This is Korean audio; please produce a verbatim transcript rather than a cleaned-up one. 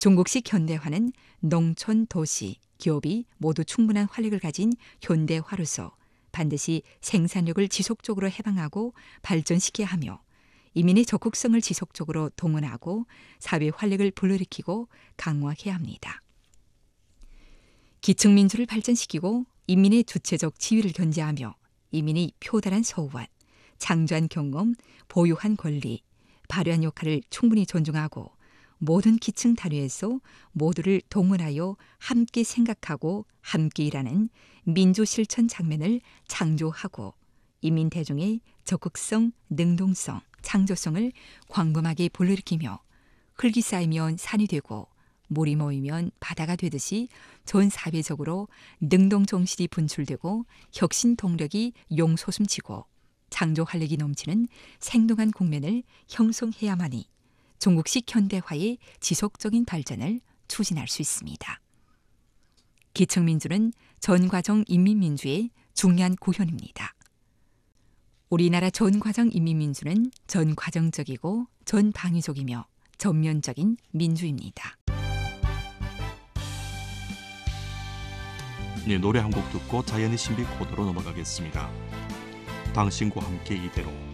중국식 현대화는 농촌, 도시, 기업이 모두 충분한 활력을 가진 현대화로서 반드시 생산력을 지속적으로 해방하고 발전시켜야 하며 이민의 적극성을 지속적으로 동원하고 사회 활력을 불러일으키고 강화해야 합니다. 기층민주를 발전시키고 인민의 주체적 지위를 견제하며 이민의 표달한 서우한, 창조한 경험, 보유한 권리, 발휘한 역할을 충분히 존중하고 모든 기층 단위에서 모두를 동원하여 함께 생각하고 함께 일하는 민주실천 장면을 창조하고 인민 대중의 적극성, 능동성, 창조성을 광범하게 불러일으키며 흙이 쌓이면 산이 되고 물이 모이면 바다가 되듯이 전 사회적으로 능동 정신이 분출되고 혁신 동력이 용솟음치고 창조 활력이 넘치는 생동한 국면을 형성해야만이 중국식 현대화의 지속적인 발전을 추진할 수 있습니다. 기층민주는 전과정 인민민주의 중요한 구현입니다. 우리나라 전과정 인민민주는 전과정적이고 전방위적이며 전면적인 민주입니다. 네, 노래 한 곡 듣고 자연의 신비 코너로 넘어가겠습니다. 당신과 함께 이대로.